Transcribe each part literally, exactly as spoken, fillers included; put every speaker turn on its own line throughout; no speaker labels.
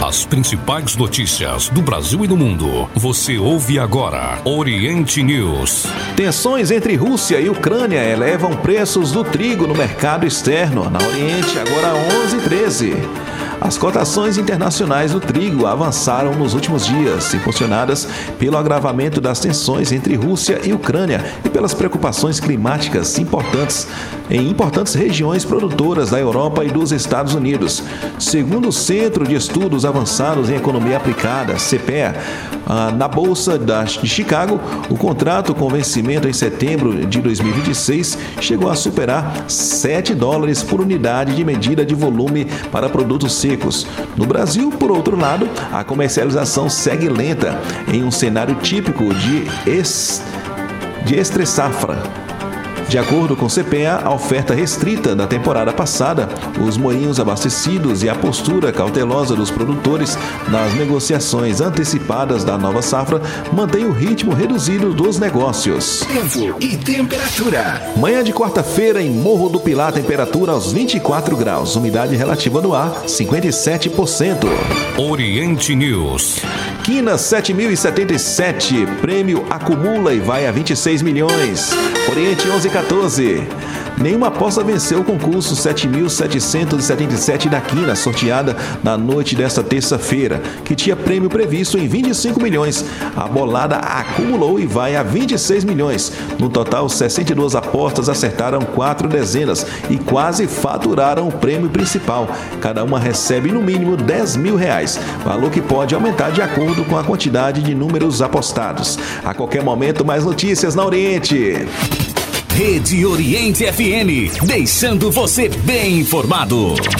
As principais notícias do Brasil e do mundo. Você ouve agora Oriente News.
Tensões entre Rússia e Ucrânia elevam preços do trigo no mercado externo. Na Oriente, agora onze e treze. As cotações internacionais do trigo avançaram nos últimos dias, impulsionadas pelo agravamento das tensões entre Rússia e Ucrânia e pelas preocupações climáticas importantes em importantes regiões produtoras da Europa e dos Estados Unidos. Segundo o Centro de Estudos Avançados em Economia Aplicada, C P E A, na Bolsa de Chicago, o contrato com vencimento em setembro de dois mil e vinte e seis chegou a superar sete dólares por unidade de medida de volume para produtos secos. No Brasil, por outro lado, a comercialização segue lenta em um cenário típico de, es... de entre-safra. De acordo com o C P E A, a oferta restrita da temporada passada, os moinhos abastecidos e a postura cautelosa dos produtores nas negociações antecipadas da nova safra mantém o ritmo reduzido dos negócios.
Tempo e temperatura.
Manhã de quarta-feira em Morro do Pilar, temperatura aos vinte e quatro graus, umidade relativa do ar cinquenta e sete por cento.
Oriente News.
Quina sete mil e setenta e sete, prêmio acumula e vai a vinte e seis milhões. Oriente onze e quatorze. Nenhuma aposta venceu o concurso sete mil setecentos e setenta e sete da Quina, sorteada na noite desta terça-feira, que tinha prêmio previsto em vinte e cinco milhões. A bolada acumulou e vai a vinte e seis milhões. No total, sessenta e duas apostas acertaram quatro dezenas e quase faturaram o prêmio principal. Cada uma recebe no mínimo dez mil reais, valor que pode aumentar de acordo com a quantidade de números apostados. A qualquer momento, mais notícias na Oriente.
Rede Oriente F M, deixando você bem informado.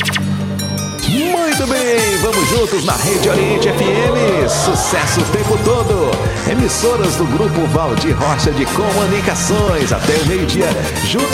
Muito bem, vamos juntos na Rede Oriente F M, sucesso o tempo todo. Emissoras do Grupo Valdir Rocha de Comunicações, até o meio-dia, juntos.